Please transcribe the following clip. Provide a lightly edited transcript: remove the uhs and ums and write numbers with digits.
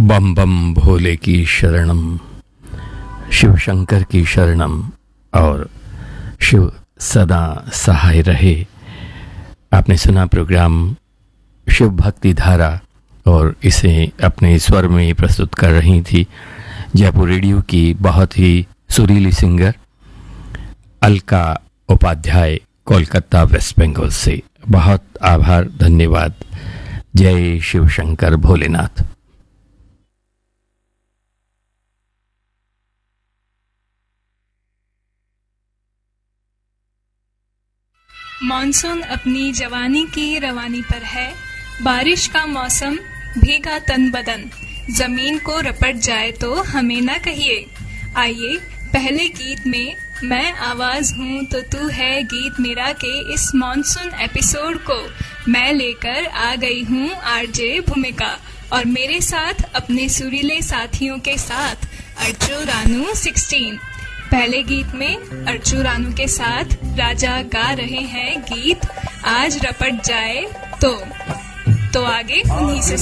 बम बम भोले की शरणम, शिव शंकर की शरणम और शिव सदा सहाय रहे। आपने सुना प्रोग्राम शिव भक्ति धारा और इसे अपने स्वर में प्रस्तुत कर रही थी जयपुर रेडियो की बहुत ही सुरीली सिंगर अलका उपाध्याय, कोलकाता वेस्ट बंगाल से। बहुत आभार, धन्यवाद। जय शिव शंकर भोलेनाथ। मॉनसून अपनी जवानी की रवानी पर है। बारिश का मौसम, भीगा तन बदन, जमीन को रपट जाए तो हमें न कहिए। आइए पहले गीत में मैं आवाज हूँ तो तू है गीत मेरा के इस मॉनसून एपिसोड को मैं लेकर आ गई हूँ आरजे भूमिका और मेरे साथ अपने सुरीले साथियों के साथ अर्चू रानू 16। पहले गीत में अर्चू रानू के साथ राजा गा रहे हैं गीत आज रपट जाए तो आगे उन्हीं से